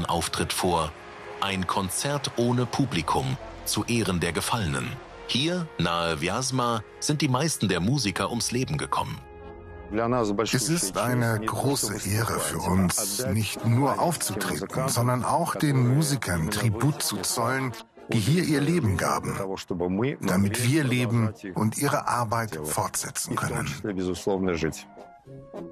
Auftritt vor »Ein Konzert ohne Publikum« zu Ehren der Gefallenen. Hier, nahe Vjazma, sind die meisten der Musiker ums Leben gekommen. Es ist eine große Ehre für uns, nicht nur aufzutreten, sondern auch den Musikern Tribut zu zollen, die hier ihr Leben gaben, damit wir leben und ihre Arbeit fortsetzen können.